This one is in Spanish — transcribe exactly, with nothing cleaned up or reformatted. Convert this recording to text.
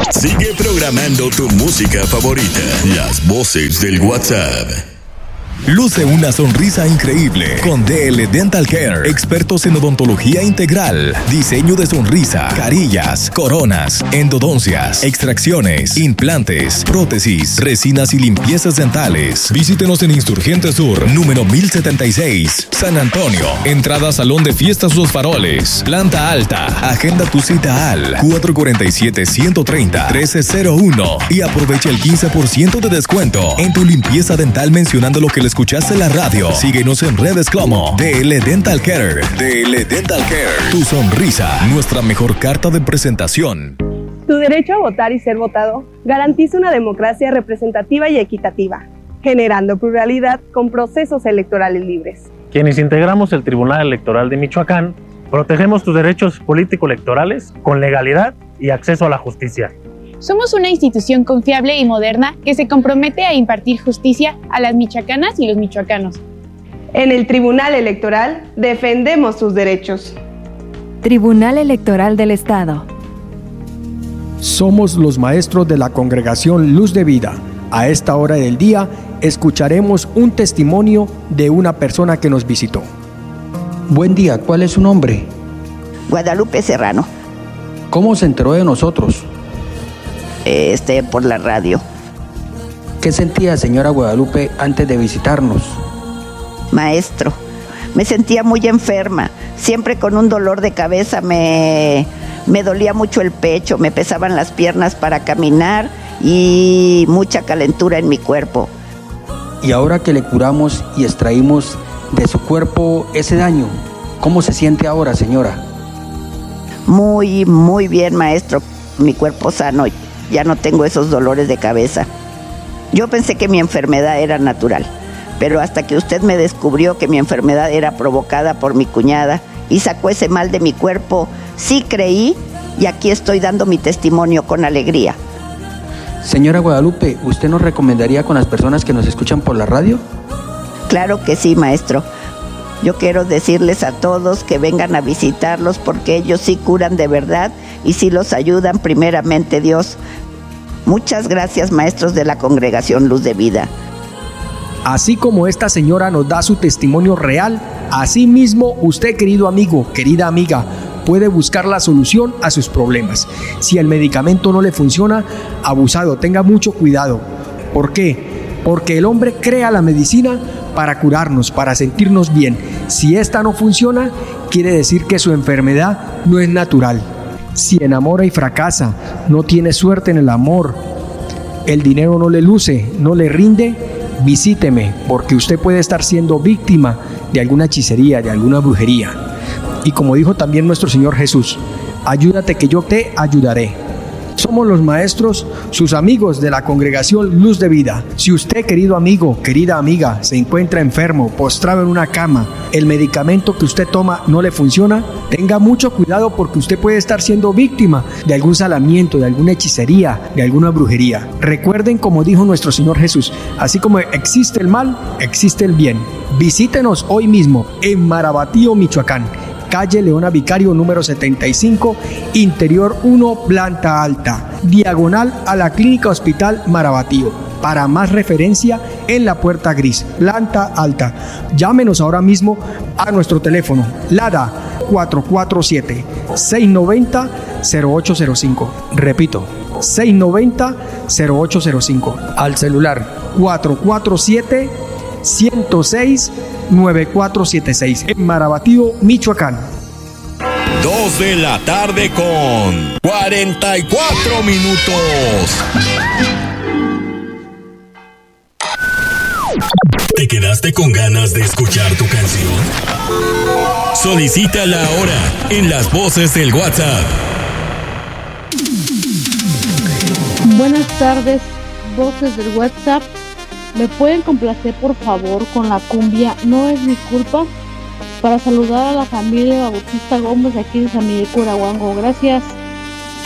Sigue programando tu música favorita. Las voces del WhatsApp. Luce una sonrisa increíble con D L Dental Care, expertos en odontología integral, diseño de sonrisa, carillas, coronas, endodoncias, extracciones, implantes, prótesis, resinas y limpiezas dentales. Visítenos en Insurgente Sur, número mil setenta y seis, San Antonio. Entrada Salón de Fiestas Los Faroles, planta alta. Agenda tu cita al cuatro cuatro siete, uno tres cero, uno tres cero uno y aprovecha el quince por ciento de descuento en tu limpieza dental mencionando lo que le escuchaste en la radio. Síguenos en redes como D L Dental Care. D L Dental Care. Tu sonrisa, nuestra mejor carta de presentación. Tu derecho a votar y ser votado garantiza una democracia representativa y equitativa, generando pluralidad con procesos electorales libres. Quienes integramos el Tribunal Electoral de Michoacán, protegemos tus derechos político-electorales con legalidad y acceso a la justicia. Somos una institución confiable y moderna que se compromete a impartir justicia a las michoacanas y los michoacanos. En el Tribunal Electoral defendemos tus derechos. Tribunal Electoral del Estado. Somos los maestros de la Congregación Luz de Vida. A esta hora del día escucharemos un testimonio de una persona que nos visitó. Buen día, ¿cuál es su nombre? Guadalupe Serrano. ¿Cómo se enteró de nosotros? Este, por la radio. ¿Qué sentía, señora Guadalupe, antes de visitarnos? Maestro, me sentía muy enferma, siempre con un dolor de cabeza, me, me dolía mucho el pecho, me pesaban las piernas para caminar y mucha calentura en mi cuerpo. Y ahora que le curamos y extraímos de su cuerpo ese daño, ¿cómo se siente ahora, señora? Muy, muy bien, maestro, mi cuerpo sano. Ya no tengo esos dolores de cabeza. Yo pensé que mi enfermedad era natural, pero hasta que usted me descubrió que mi enfermedad era provocada por mi cuñada y sacó ese mal de mi cuerpo, sí creí y aquí estoy dando mi testimonio con alegría. Señora Guadalupe, ¿usted nos recomendaría con las personas que nos escuchan por la radio? Claro que sí, maestro. Yo quiero decirles a todos que vengan a visitarlos porque ellos sí curan de verdad y sí los ayudan primeramente Dios. Muchas gracias, maestros de la Congregación Luz de Vida. Así como esta señora nos da su testimonio real, así mismo usted, querido amigo, querida amiga, puede buscar la solución a sus problemas. Si el medicamento no le funciona, abusado, tenga mucho cuidado. ¿Por qué? Porque el hombre crea la medicina para curarnos, para sentirnos bien. Si esta no funciona, quiere decir que su enfermedad no es natural. Si enamora y fracasa, no tiene suerte en el amor, el dinero no le luce, no le rinde, visíteme, porque usted puede estar siendo víctima de alguna hechicería, de alguna brujería. Y como dijo también nuestro Señor Jesús, ayúdate que yo te ayudaré. Somos los maestros, sus amigos de la Congregación Luz de Vida. Si usted, querido amigo, querida amiga, se encuentra enfermo, postrado en una cama, el medicamento que usted toma no le funciona, tenga mucho cuidado porque usted puede estar siendo víctima de algún salamiento, de alguna hechicería, de alguna brujería. Recuerden, como dijo nuestro Señor Jesús, así como existe el mal, existe el bien. Visítenos hoy mismo en Marabatío, Michoacán. Calle Leona Vicario número setenta y cinco, interior uno, planta alta, diagonal a la Clínica Hospital Marabatío. Para más referencia, en la puerta gris, planta alta. Llámenos ahora mismo a nuestro teléfono, LADA cuatro cuatro siete, seis nueve cero, cero ocho cero cinco. Repito, seis nueve cero, cero ocho cero cinco. Al celular cuatro cuatro siete, ciento seis, nueve cuatro siete seis en Marabatío, Michoacán. Dos de la tarde con cuarenta y cuatro minutos. ¿Te quedaste con ganas de escuchar tu canción? Solicítala ahora en las voces del WhatsApp. Buenas tardes, voces del WhatsApp. ¿Me pueden complacer por favor con la cumbia No es mi culpa? Para saludar a la familia Bautista Gómez aquí de San Miguel Curahuango. Gracias.